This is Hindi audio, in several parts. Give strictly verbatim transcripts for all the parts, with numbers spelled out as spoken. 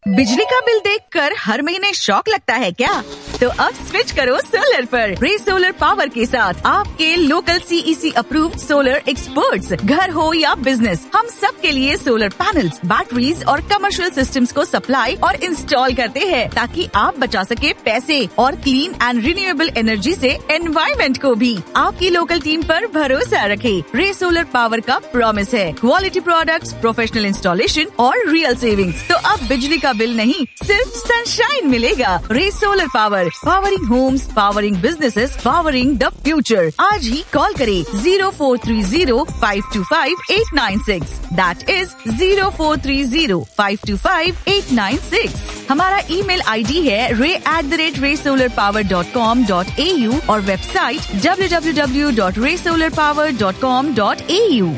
बिजली का बिल देखकर हर महीने शॉक लगता है क्या? तो अब स्विच करो सोलर पर। रे सोलर पावर के साथ आपके local CEC approved solar experts, घर हो या बिजनेस, हम सब के लिए सोलर पैनल्स, बैटरीज और कमर्शियल सिस्टम्स को सप्लाई और इंस्टॉल करते हैं, ताकि आप बचा सके पैसे और क्लीन एंड रिन्यूएबल एनर्जी से एनवायरमेंट को भी। आपकी लोकल टीम पर भरोसा रखें। रे सोलर पावर का प्रॉमिस है क्वालिटी प्रोडक्ट्स, प्रोफेशनल इंस्टॉलेशन और रियल सेविंग्स। तो अब बिजली का बिल नहीं, सिर्फ सनशाइन मिलेगा। रे solar power, powering Holmes, powering businesses, powering the future. आज ही कॉल करें zero four three zero five to five eight nine six. That is zero four three zero five to five eight nine six. हमारा ईमेल आईडी है रे एट द रेट रे solar power dot com dot A you और website W W W dot रे solar power dot com dot A you.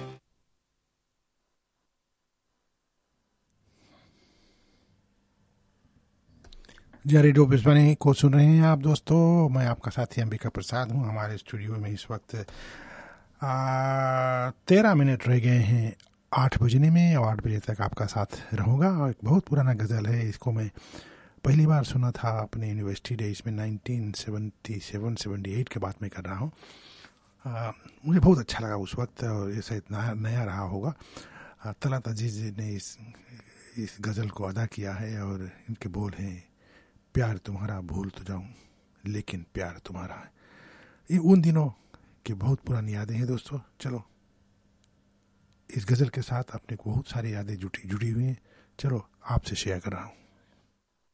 Ji, radio पिस्वानी को सुन रहे हैं आप दोस्तों। मैं आपका साथी अंबिका प्रसाद हूं। हमारे स्टूडियो में इस वक्त तेरह मिनट रह गए हैं आठ बजने में, और आठ बजे तक आपका साथ रहूँगा। और एक बहुत पुराना गज़ल है, इसको मैं पहली बार सुना था अपने यूनिवर्सिटी डेज में nineteen seventy seven seventy eight के बाद में कर रहा हूँ। मुझे बहुत अच्छा लगा उस वक्त, और ये शायद नया नया रहा होगा। तलत अजीज ने इस इस गज़ल को अदा किया है, और इनके बोल हैं, प्यार तुम्हारा भूल तो जाऊं लेकिन प्यार तुम्हारा है। ये उन दिनों की बहुत पुरानी यादें हैं दोस्तों। चलो, इस गज़ल के साथ अपने को बहुत सारी यादें जुटी जुड़ी हुई हैं, चलो आपसे शेयर कर रहा हूँ।